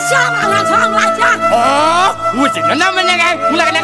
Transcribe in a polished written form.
香，马上上来香。 哦，我这个哪么那个，我那个